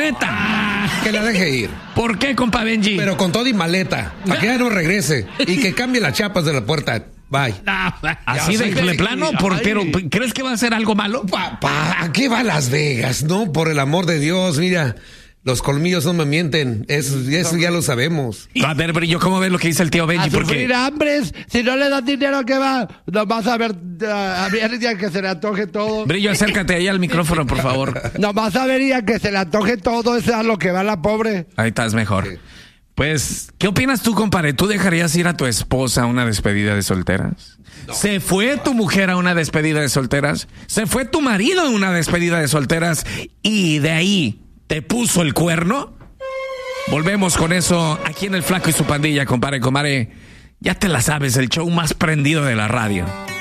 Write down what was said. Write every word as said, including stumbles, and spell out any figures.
neta. Que la deje ir. ¿Por qué, compa Benji? Pero con todo y maleta, para que ya no regrese y que cambie las chapas de la puerta. Bye. Así de, de plano, por, pero ¿crees que va a ser algo malo? Pa, pa, ¿a qué va Las Vegas? No, por el amor de Dios, mira. Los colmillos no me mienten, eso, eso ya lo sabemos. A ver, Brillo, ¿cómo ves lo que dice el tío Benji? A sufrir Porque hambres, si no le das dinero, ¿qué va? Nomás a ver, a ver ya que se le antoje todo. Brillo, acércate ahí al micrófono, por favor. Nomás a ver ya que se le antoje todo, eso es a lo que va la pobre. Ahí estás mejor. Sí. Pues, ¿qué opinas tú, compadre? ¿Tú dejarías ir a tu esposa a una despedida de solteras? No. ¿Se fue tu mujer a una despedida de solteras? ¿Se fue tu marido a una despedida de solteras? Y de ahí ¿te puso el cuerno? Volvemos con eso aquí en El Flaco y su Pandilla, compadre, compadre. Ya te la sabes, el show más prendido de la radio.